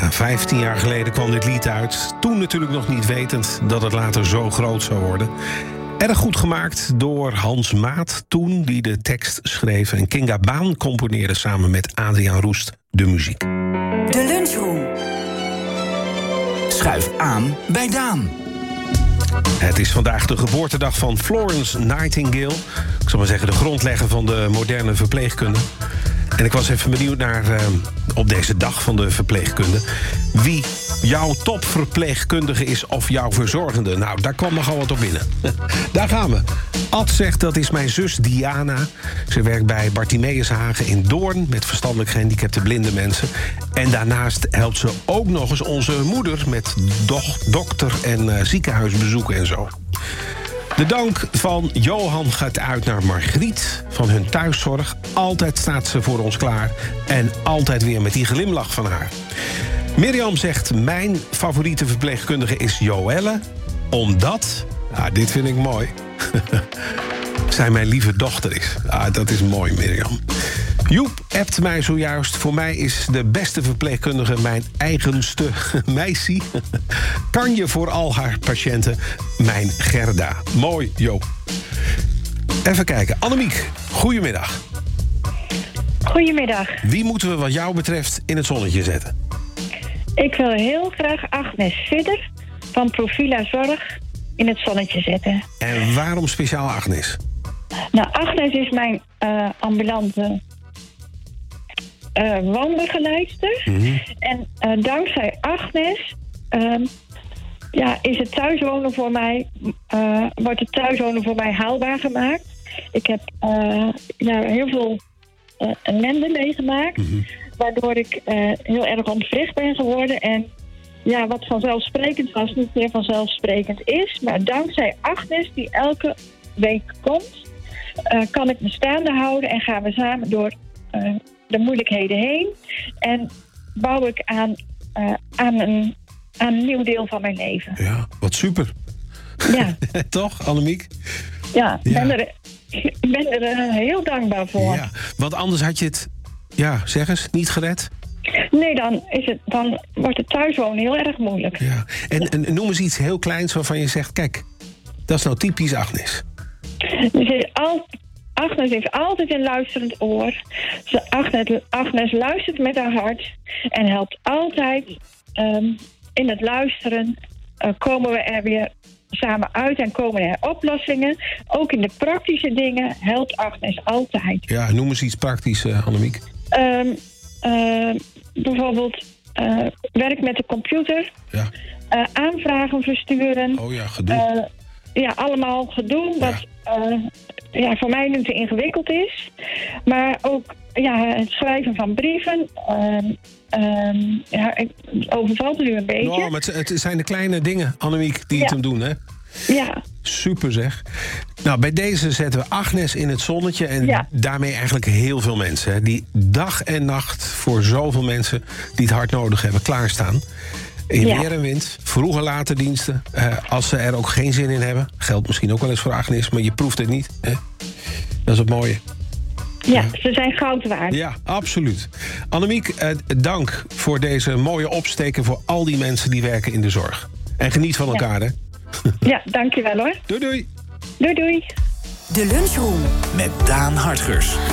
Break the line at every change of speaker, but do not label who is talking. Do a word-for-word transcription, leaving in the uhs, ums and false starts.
Ja, vijftien jaar geleden kwam dit lied uit. Toen natuurlijk nog niet wetend dat het later zo groot zou worden. Erg goed gemaakt door Hans Maat toen, die de tekst schreef. En Kinga Baan componeerde samen met Adriaan Roest de muziek.
De Lunchroom. Schuif aan bij Daan.
Het is vandaag de geboortedag van Florence Nightingale. Ik zal maar zeggen de grondlegger van de moderne verpleegkunde. En ik was even benieuwd naar, uh, op deze dag van de verpleegkunde, wie jouw topverpleegkundige is of jouw verzorgende. Nou, daar kwam nogal wat op binnen. Daar gaan we. Ad zegt, dat is mijn zus Diana. Ze werkt bij Bartimeushagen in Doorn met verstandelijk gehandicapte blinde mensen. En daarnaast helpt ze ook nog eens onze moeder met doch, dokter- en uh, ziekenhuisbezoeken en zo. De dank van Johan gaat uit naar Margriet van hun thuiszorg. Altijd staat ze voor ons klaar. En altijd weer met die glimlach van haar. Mirjam zegt, mijn favoriete verpleegkundige is Joelle. Omdat, ah, dit vind ik mooi, zij mijn lieve dochter is. Ah, dat is mooi, Mirjam. Joep appt mij zojuist. Voor mij is de beste verpleegkundige mijn eigenste meisje. Kan je voor al haar patiënten mijn Gerda. Mooi, Joop. Even kijken. Annemiek, goedemiddag.
Goedemiddag.
Wie moeten we wat jou betreft in het zonnetje zetten?
Ik wil heel graag Agnes Sidder van Profila Zorg in het zonnetje zetten.
En waarom speciaal Agnes?
Nou, Agnes is mijn uh, ambulante uh, woonbegeleidster. Mm-hmm. En uh, dankzij Agnes uh, ja, is het thuiswonen voor mij, uh, wordt het thuiswonen voor mij haalbaar gemaakt. Ik heb uh, ja, heel veel uh, ellende meegemaakt. Mm-hmm. Waardoor ik uh, heel erg ontwricht ben geworden. En ja, wat vanzelfsprekend was, niet meer vanzelfsprekend is. Maar dankzij Agnes, die elke week komt, uh, kan ik me staande houden. En gaan we samen door uh, de moeilijkheden heen. En bouw ik aan, uh, aan, een, aan een nieuw deel van mijn leven.
Ja, wat super.
Ja.
Toch, Annemiek?
Ja, ik
ja.
ben er, ik ben er uh, heel dankbaar voor.
Ja, want anders had je het, ja, zeg eens, niet gered?
Nee, dan, is het, dan wordt het thuiswonen heel erg moeilijk.
Ja. En, en noem eens iets heel kleins waarvan je zegt, kijk, dat is nou typisch Agnes.
Dus is al, Agnes heeft altijd een luisterend oor. Ze, Agnes, Agnes luistert met haar hart en helpt altijd um, in het luisteren. Uh, komen we er weer samen uit en komen er oplossingen. Ook in de praktische dingen helpt Agnes altijd.
Ja, noem eens iets praktisch, uh, Annemiek.
Um, uh, bijvoorbeeld uh, werk met de computer.
Ja.
Uh, aanvragen versturen.
Oh ja, gedoe.
Uh, ja, allemaal gedoe. Wat ja. Uh, ja, voor mij nu te ingewikkeld is. Maar ook ja, het schrijven van brieven. Uh, uh, ja, ik overvalt het nu een beetje.
Nou, maar het, het zijn de kleine dingen, Annemiek, die ja. het hem doen, hè?
Ja.
Super zeg. Nou, bij deze zetten we Agnes in het zonnetje. En ja. daarmee eigenlijk heel veel mensen. Hè, die dag en nacht voor zoveel mensen die het hard nodig hebben klaarstaan. In ja. weer en wind, vroege later diensten. Uh, als ze er ook geen zin in hebben. Geldt misschien ook wel eens voor Agnes, maar je proeft het niet. Hè? Dat is het mooie.
Ja, ja, ze zijn goud waard.
Ja, absoluut. Annemiek, uh, dank voor deze mooie opsteken voor al die mensen die werken in de zorg. En geniet van elkaar, ja. hè?
Ja, dankjewel hoor.
Doei doei.
Doei doei.
De Lunchroom met Daan Hartgers.